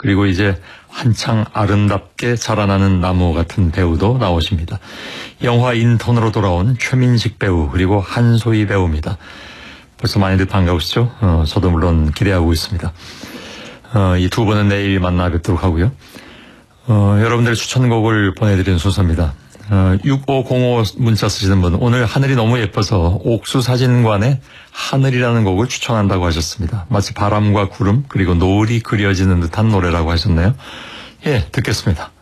그리고 이제 한창 아름답게 자라나는 나무 같은 배우도 나오십니다. 영화 인턴으로 돌아온 최민식 배우 그리고 한소희 배우입니다. 벌써 많이들 반가우시죠? 저도 물론 기대하고 있습니다. 이 두 분은 내일 만나 뵙도록 하고요. 여러분들의 추천곡을 보내드리는 순서입니다. 6505 문자 쓰시는 분, 오늘 하늘이 너무 예뻐서 옥수사진관에 하늘이라는 곡을 추천한다고 하셨습니다. 마치 바람과 구름 그리고 노을이 그려지는 듯한 노래라고 하셨네요. 예, 듣겠습니다.